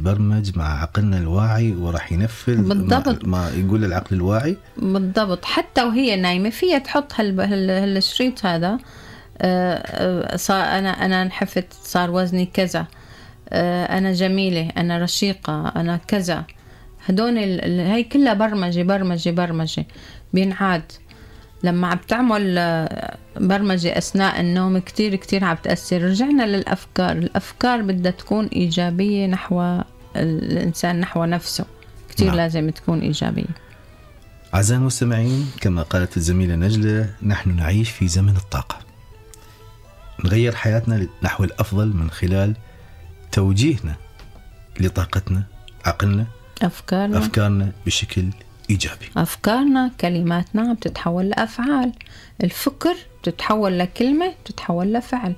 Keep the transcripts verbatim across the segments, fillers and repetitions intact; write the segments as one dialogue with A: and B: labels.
A: يتبرمج مع عقلنا الواعي وراح ينفذ
B: بالضبط.
A: ما, ما يقول العقل الواعي.
B: بالضبط. حتى وهي نايمة فيها تحط هالشريط هذا، صار أنا أنا نحفت، صار وزني كذا، أنا جميلة، أنا رشيقة، أنا كذا. هدول هاي كلها برمجة برمجة برمجة بينعاد. لما عم تعمل برمجة أثناء النوم كتير كتير عم تأثر. رجعنا للأفكار. الأفكار بدها تكون إيجابية نحو الإنسان، نحو نفسه. كتير نعم. لازم تكون إيجابية.
A: أعزائي المستمعين، كما قالت الزميلة نجلة، نحن نعيش في زمن الطاقة. نغير حياتنا نحو الأفضل من خلال توجيهنا لطاقتنا، عقلنا،
B: أفكارنا
A: أفكارنا بشكل إيجابي.
B: أفكارنا، كلماتنا عم تتحول لأفعال. الفكر تتحول لكلمة، تتحول لفعل.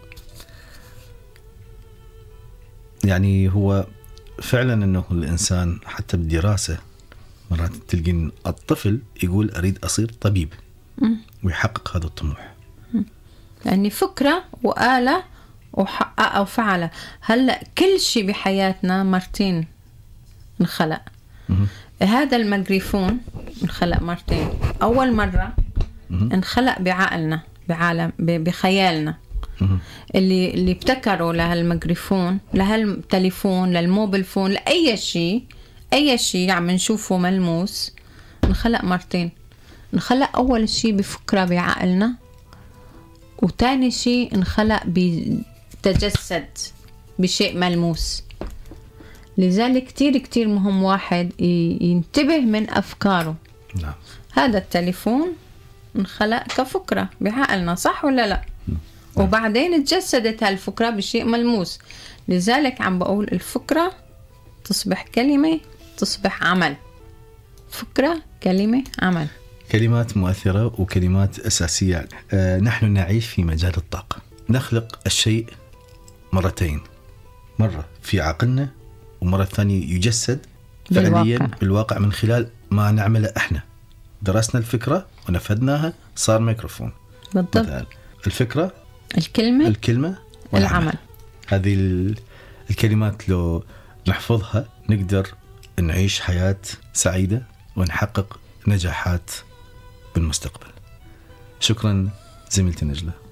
A: يعني هو فعلا أنه الإنسان حتى بالدراسة مرات تلقين الطفل يقول أريد أصير طبيب م. ويحقق هذا الطموح.
B: م. يعني فكرة وآلة وحقق وفعله. هلأ كل شيء بحياتنا مرتين انخلق. م. هذا الميكروفون انخلق مرتين. أول مرة م. انخلق بعقلنا، بعالم، بخيالنا. م. اللي اللي ابتكروا لهالميكروفون، لهالتليفون، للموبيل فون، لأي شيء، أي شيء عم نشوفه ملموس انخلق مرتين. انخلق أول شيء بفكرة بعقلنا، وتاني شيء انخلق بتجسد بشيء ملموس. لذلك كتير كتير مهم واحد ينتبه من أفكاره.
A: نعم.
B: هذا التليفون انخلق كفكرة بعقلنا، صح ولا لا؟ نعم. وبعدين تجسدت هالفكرة بشيء ملموس. لذلك عم بقول الفكرة تصبح كلمة، تصبح عمل. فكرة، كلمة، عمل.
A: كلمات مؤثرة وكلمات أساسية. آه نحن نعيش في مجال الطاقة. نخلق الشيء مرتين، مرة في عقلنا ومرة ثانية يجسد فعليا بالواقع. بالواقع من خلال ما نعمله احنا. درسنا الفكرة ونفذناها، صار ميكروفون.
B: بالضبط.
A: الفكرة،
B: الكلمة،
A: الكلمة
B: والعمل. العمل.
A: هذه الكلمات لو نحفظها نقدر نعيش حياة سعيدة ونحقق نجاحات بالمستقبل. شكرا زميلتي نجلة.